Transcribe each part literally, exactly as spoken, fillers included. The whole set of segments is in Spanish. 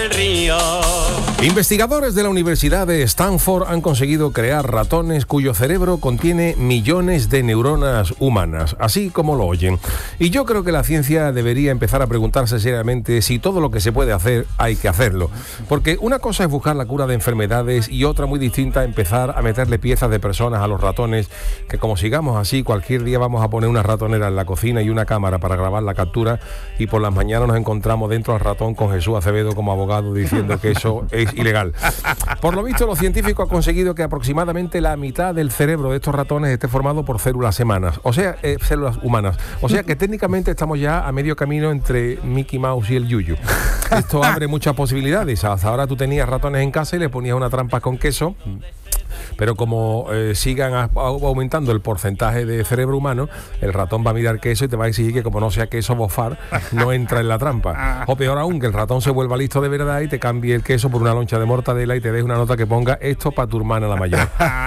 Investigadores de la Universidad de Stanford han conseguido crear ratones cuyo cerebro contiene millones de neuronas humanas, así como lo oyen. Y yo creo que la ciencia debería empezar a preguntarse seriamente si todo lo que se puede hacer hay que hacerlo. Porque una cosa es buscar la cura de enfermedades y otra muy distinta empezar a meterle piezas de personas a los ratones, que como sigamos así, cualquier día vamos a poner una ratonera en la cocina y una cámara para grabar la captura y por las mañanas nos encontramos dentro al ratón con Jesús Acevedo como abogado diciendo que eso es ilegal. Por lo visto, los científicos han conseguido que aproximadamente la mitad del cerebro de estos ratones esté formado por células humanas, o sea, eh, células humanas. O sea que técnicamente estamos ya a medio camino entre Mickey Mouse y el Yuyu. Esto abre muchas posibilidades. Hasta ahora tú tenías ratones en casa y le ponías una trampa con queso. Pero como eh, sigan a, a, aumentando el porcentaje de cerebro humano, el ratón va a mirar queso y te va a exigir que como no sea queso bofar, no entra en la trampa. O peor aún, que el ratón se vuelva listo de verdad y te cambie el queso por una loncha de mortadela y te deje una nota que ponga esto para tu hermana la mayor.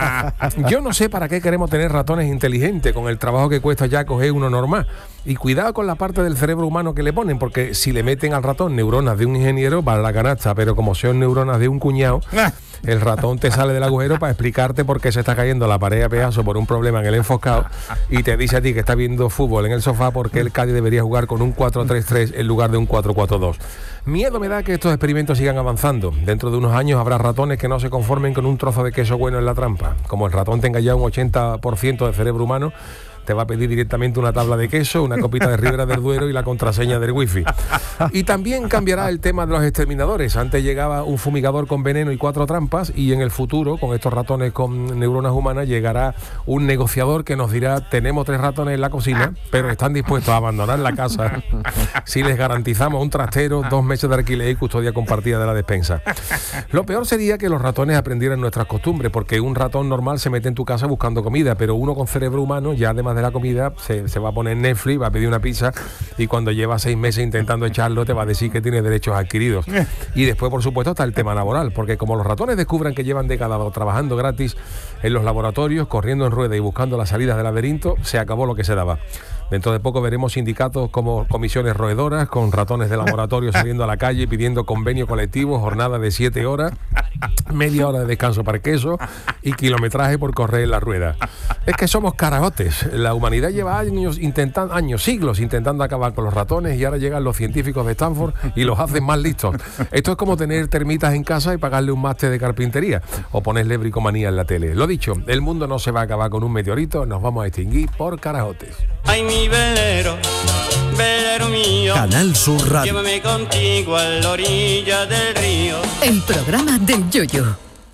Yo no sé para qué queremos tener ratones inteligentes con el trabajo que cuesta ya coger uno normal. Y cuidado con la parte del cerebro humano que le ponen, porque si le meten al ratón neuronas de un ingeniero, va a la canasta, pero como son neuronas de un cuñado, el ratón te sale del agujero para explicarte por qué se está cayendo la pared a pedazos por un problema en el enfocado y te dice a ti que está viendo fútbol en el sofá porque el Cádiz debería jugar con un cuatro tres tres en lugar de un cuatro cuatro dos. Miedo me da que estos experimentos sigan avanzando. Dentro de unos años habrá ratones que no se conformen con un trozo de queso bueno en la trampa. Como el ratón tenga ya un ochenta por ciento de cerebro humano, te va a pedir directamente una tabla de queso, una copita de Ribera del Duero y la contraseña del wifi. Y también cambiará el tema de los exterminadores. Antes llegaba un fumigador con veneno y cuatro trampas y en el futuro, con estos ratones con neuronas humanas, llegará un negociador que nos dirá: tenemos tres ratones en la cocina, pero están dispuestos a abandonar la casa si les garantizamos un trastero, dos meses de alquiler y custodia compartida de la despensa. Lo peor sería que los ratones aprendieran nuestras costumbres, porque un ratón normal se mete en tu casa buscando comida, pero uno con cerebro humano, ya además de la comida, se, se va a poner Netflix, va a pedir una pizza y cuando lleva seis meses intentando echarlo te va a decir que tiene derechos adquiridos. Y después, por supuesto, está el tema laboral, porque como los ratones descubran que llevan décadas trabajando gratis en los laboratorios, corriendo en rueda y buscando las salidas del laberinto, se acabó lo que se daba. Dentro de poco veremos sindicatos como comisiones roedoras con ratones de laboratorio saliendo a la calle pidiendo convenio colectivo, jornada de siete horas, media hora de descanso para el queso y kilometraje por correr en la rueda. Es que somos carajotes. La humanidad lleva años intentando, años, siglos intentando acabar con los ratones y ahora llegan los científicos de Stanford y los hacen más listos. Esto es como tener termitas en casa y pagarle un máster de carpintería o ponerle bricomanía en la tele. Lo dicho, el mundo no se va a acabar con un meteorito, nos vamos a extinguir por carajotes. Ay, mi velero, velero mío, Canal Sur Radio. Llévame contigo a la orilla del río. El programa del Yoyo.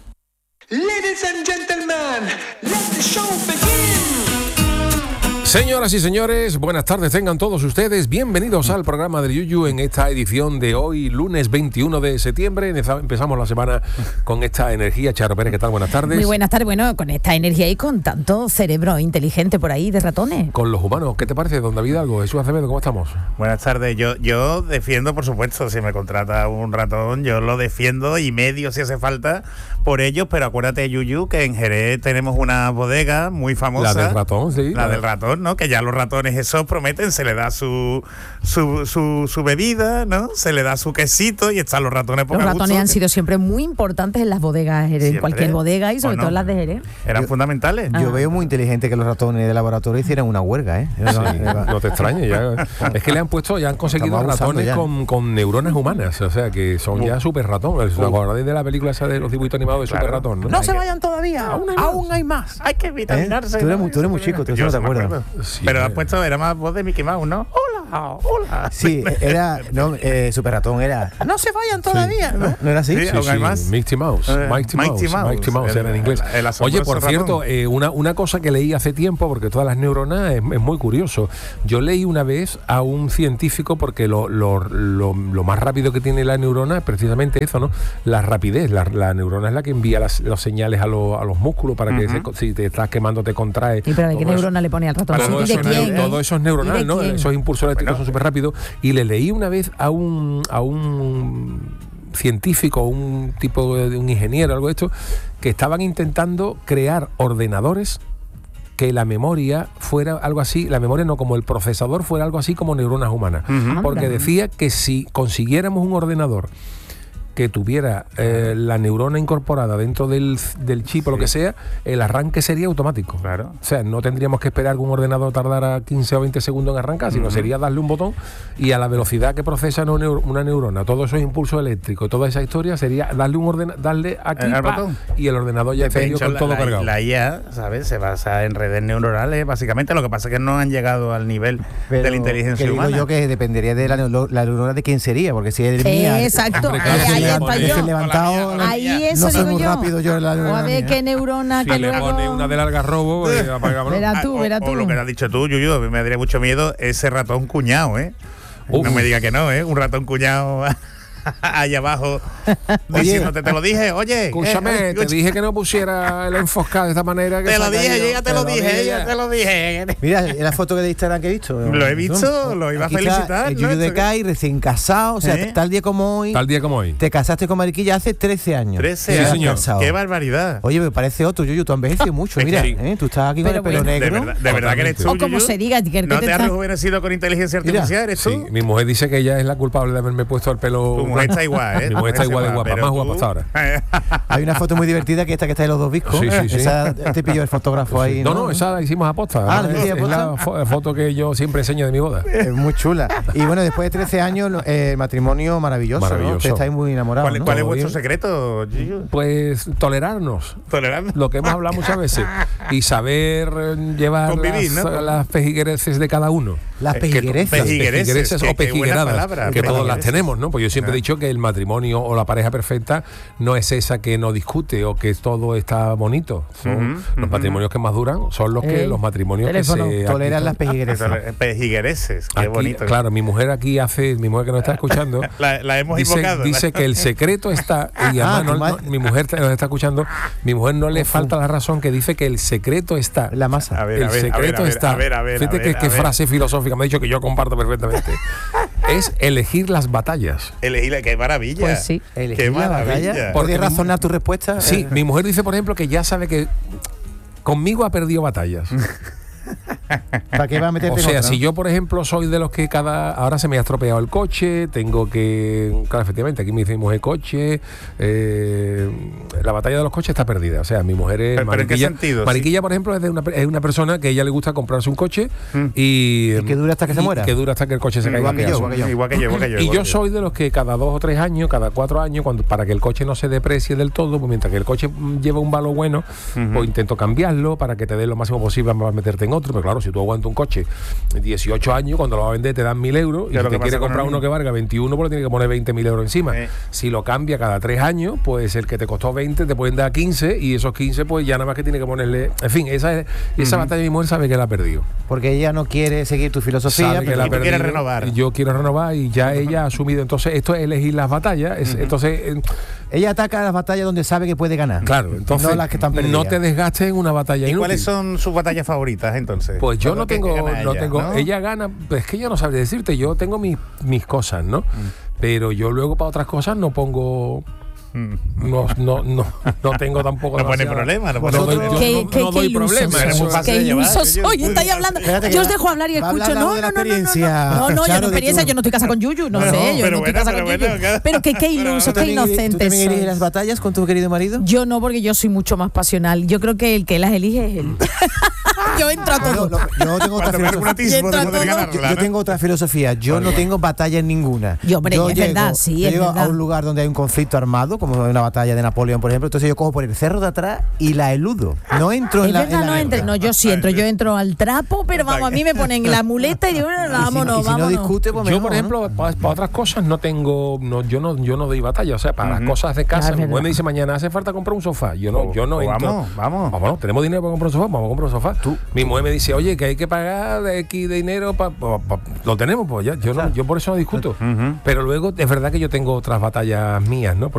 Ladies and gentlemen, let the show begin. Señoras y señores, buenas tardes tengan todos ustedes. Bienvenidos al programa del Yuyu en esta edición de hoy, lunes veintiuno de septiembre. Empezamos la semana con esta energía. Charo Pérez, ¿qué tal? Buenas tardes. Muy buenas tardes. Bueno, con esta energía y con tanto cerebro inteligente por ahí de ratones. Con los humanos, ¿qué te parece, don David Algo? Jesús Acevedo, ¿cómo estamos? Buenas tardes. Yo, yo defiendo, por supuesto, si me contrata un ratón, yo lo defiendo y medio si hace falta por ellos, pero acuérdate, Yuyu, que en Jerez tenemos una bodega muy famosa. La del ratón, sí. La del ratón, ¿no? Que ya los ratones esos prometen, se le da su su, su, su bebida, ¿no? Se le da su quesito y están los ratones por Los ratones gusto. han sido siempre muy importantes en las bodegas, en Siempre. cualquier bodega y sobre Bueno, todo en las de Jerez. Eran Yo- fundamentales. Yo Ah. veo muy inteligente que los ratones de laboratorio hicieran una huelga, ¿eh? Sí, no te extrañes ya. Es que le han puesto, ya han conseguido Estamos abusando ratones ya. con, con neuronas humanas, o sea que son ya super ratón. ¿Os acordáis de la película esa de los dibujitos animados de Claro. super ratón? ¿no? No se vayan todavía, aún hay más. Hay que ¿Eh? vitaminarse. Tú eres ¿no? muy, tú eres muy chico, tú Yo no te sí me acuerdas. acuerdo. Sí, Pero eh. has puesto, era más voz de Mickey Mouse, ¿no? Hola, hola. Sí, era, no, eh, Super Ratón era, no se vayan todavía, ¿no? ¿No era así? Sí, Sí, aún hay sí, más. Mighty Mouse, Eh, Mighty Mighty Mouse, Mouse. Mighty Mouse era en El- inglés. el asombroso Oye, por ratón. cierto, eh, una, una cosa que leí hace tiempo, porque todas las neuronas es, es muy curioso. Yo leí una vez a un científico, porque lo, lo, lo, lo más rápido que tiene la neurona es precisamente eso, ¿no? La rapidez. La, la neurona es la que envía las, los señales a, lo, a los músculos para que Ujú. se- si te estás quemando te contrae. ¿Y pero de qué Todo eso. neurona le pone al ratón? Todo ¿Y de eso, quién? neu- todo eso es neuronal, ¿Y de ¿no? quién? Esos impulsos eléctricos Bueno. son súper rápidos. Y le leí una vez a un, a un científico, un tipo de un ingeniero, algo de esto, que estaban intentando crear ordenadores que la memoria fuera algo así, la memoria no, como el procesador fuera algo así como neuronas humanas. Ujú. Porque Anda. decía que si consiguiéramos un ordenador que tuviera eh, la neurona incorporada dentro del, del chip o lo que sea, el arranque sería automático. Claro. O sea, no tendríamos que esperar que un ordenador tardara quince o veinte segundos en arrancar, sino uh-huh. sería darle un botón y a la velocidad que procesa una, neuro, una neurona, todos esos impulsos eléctricos, toda esa historia sería darle un ordena, darle aquí el, el pa, y el ordenador ya estaría con la, todo la, cargado. La I A, ¿sabes? Se basa en redes neuronales, básicamente. Lo que pasa es que no han llegado al nivel Pero de la inteligencia que humana. Digo yo que dependería de la, la neurona de quién sería, porque si es mía... Exacto, Hombre, ahí, ahí está yo. Levantado, la ahí mía. eso no soy digo muy yo. rápido yo en la O a neurona ver mía. qué neurona Si que le luego... pone una del algarrobo, eh, apaga, ¿no? Verá tú, o, verá o, tú. o lo que has dicho tú, Yuyu, a mí me daría mucho miedo ese ratón cuñado, ¿eh? Uf. No me diga que no, ¿eh? Un ratón cuñado allá abajo diciéndote, te lo dije, oye. Escúchame, eh, te dije que no pusiera el enfoscado de esta manera. Que te lo se ha dije, caído. yo ya te, te lo dije, ya te lo dije. Mira, la foto de Instagram que he visto. Lo he visto, lo iba a Aquí felicitar. Está el ¿no? Yuyu de Kai, recién casado, o sea, ¿Eh? tal día como hoy. Tal día como hoy. Te casaste con Mariquilla hace trece años. trece Sí, años. señor. Casado. Qué barbaridad. Oye, me parece otro, Yuyu, tú has envejecido mucho. Es que Mira, sí. ¿eh? Tú estás aquí con Pero el pelo bueno. De negro. verdad, de verdad que eres tú, O como Yuyu. se diga, que, que ¿No te te has está- rejuvenecido con inteligencia Mira. artificial? ¿Eres Sí, tú? mi mujer dice que ella es la culpable de haberme puesto el pelo. Tu mujer está igual, ¿eh? Mi mujer está igual de guapa, pero más tú- guapa hasta ahora. Hay una foto muy divertida que esta que está de los dos viscos. Sí, sí, sí. Esa te pilló el fotógrafo ahí. No, no, esa la hicimos a posta. Ah, ¿la es, hiciste a es posta? la fo- foto que yo siempre enseño de mi boda. Es muy chula. Y bueno, después de trece años, eh, matrimonio maravilloso. Maravilloso. ¿no? Ustedes estáis muy enamorados. ¿Cuál, ¿no? cuál es ¿Todo vuestro bien? secreto, Yuyu? Pues tolerarnos. Tolerando. Lo que hemos hablado muchas veces. Y saber eh, llevar Convivir, las, ¿no? las pejiguereces de cada uno. Las Es que pejiguerezas. pejigueras. Pejiguereces Qué- o qué buena pejigueradas, palabra, que todas las pejiguereces. tenemos, ¿no? Pues yo siempre Ah. he dicho que el matrimonio o la pareja perfecta no es esa que no discute o que todo está bonito. Son Ujú, los ujú. matrimonios que más duran son los que Eh, los matrimonios teléfono. que se Toleran las aquí- pejiguerezas. Pejiguereces, qué aquí- bonito. Claro, mi mujer aquí hace, mi mujer que nos está escuchando, La, la hemos dice, invocado. dice que el secreto está, y Ah, además no- tu no- madre. mi mujer te- nos está escuchando, mi mujer no le falta la razón que dice que el secreto está. La masa. A ver, el a ver, secreto a ver, a ver, está. a ver, a ver, Fíjate a que, ver, que a ver. frase filosófica me ha dicho que yo comparto perfectamente. Es elegir las batallas. Elegí la- qué maravilla. Pues sí. Elegir Qué la maravilla. batalla. Porque ¿Puedes mi- razonar tu respuesta? Sí, Eh, mi mujer dice, por ejemplo, que ya sabe que conmigo ha perdido batallas. ¿Para qué va a meterte O en sea, otra, si no? yo, por ejemplo, soy de los que cada... Ahora se me ha estropeado el coche, tengo que... Claro, efectivamente, aquí me dice mi mujer coche. eh, la batalla de los coches está perdida. O sea, mi mujer es... Pero- pero ¿en qué Mariquilla, sentido? Mariquilla, por ejemplo, es, de una, es una persona que a ella le gusta comprarse un coche Mm. y... Y que dura hasta que se y muera. Que dura hasta que el coche se caiga. Igual a que yo, pedazos. igual que yo. Igual que yo, igual que yo. Y igual yo que soy de los que cada dos o tres años, cada cuatro años, cuando para que el coche no se deprecie del todo, pues mientras que el coche mm, lleva un valor bueno, Ujú. pues intento cambiarlo para que te dé lo máximo posible para meterte en otro. Pero claro, si tú aguantas un coche dieciocho años, cuando lo vas a vender te dan mil euros y Ya si lo que te pasa quieres con comprar el uno mío. que valga veintiuno, pues le tienes que poner veinte mil euros encima. Eh. Si lo cambia cada tres años, pues el que te costó veinte te pueden dar quince y esos quince pues ya nada más que tiene que ponerle... En fin, esa, es- esa batalla de mi mujer sabe que la ha perdido. Porque ella no quiere seguir tu filosofía. Sabe que pero- la ha Y tú quieres perdido, renovar. y yo quiero renovar y ya ella ha asumido. Entonces, esto es elegir las batallas. es- Entonces, eh, Ella ataca las batallas donde sabe que puede ganar. claro, entonces no las que están perdidas. no te desgastes en una batalla ¿Y inútil. cuáles son sus batallas favoritas entonces? Pues yo no ¿Qué- qué tengo, gana no ella, tengo, ¿no? ella gana, pues es que yo no sabría decirte, yo tengo mis, mis cosas, ¿no? Pero yo luego para otras cosas no pongo, Mm. no, no, no, no tengo tampoco. No pone demasiada- problema, no pone doy- problema. yo ¿Qué, no- qué, no qué doy ilusos problema, sois? eso muy fácil ¿Qué de llevar. ilusos sois? Estáis hablando. Espérate que Yo os va- dejo hablar y va a escucho. hablar No, algo de no, la no, no, no, experiencia, no. No, no, yo Charo, no de experiencia, tu- yo no estoy casada con Yuyu, no, No, sé, no, yo pero no estoy bueno, casada pero con bueno, Yuyu. claro. Pero que qué ¿Tú ilusos, qué también, iri- ¿Tú inocentes también eliges sois. las batallas con tu querido marido? Yo no, porque yo soy mucho más pasional. Yo creo que el que las elige es él. Yo entro a No, todo. no, yo tengo otra Cuando me filosofía. pragmatismo Entra de poder todo. ganarla, Yo, yo ¿no? tengo otra filosofía. Yo no tengo batalla en ninguna. Yo, hombre, es verdad, sí, yo es llego verdad. a un lugar donde hay un conflicto armado, como una batalla de Napoleón, por ejemplo. Entonces yo cojo por el cerro de atrás y la eludo. No entro Es en la. verdad, en la no, entre, guerra. no, yo sí entro, yo entro al trapo, pero vamos, a mí me ponen la muleta y digo, bueno, Y si- vámonos, y si no vámonos. discute, pues Yo, mejor, por ¿no? ejemplo, para, para otras cosas no tengo, no, yo no, yo no doy batalla. O sea, para las Ujú. cosas de Ah, casa, es mi mujer verdad. me dice mañana hace falta comprar un sofá. Yo no, Oh, yo no oh, entro. vamos, vamos. Vámonos, tenemos dinero para comprar un sofá, vamos a comprar un sofá. Mi mujer me dice, oye, que hay que pagar de X dinero para. Pa, pa, lo tenemos, pues ya. Yo, no, yo por eso no discuto. Ujú. Pero luego es verdad que yo tengo otras batallas mías, ¿no? Por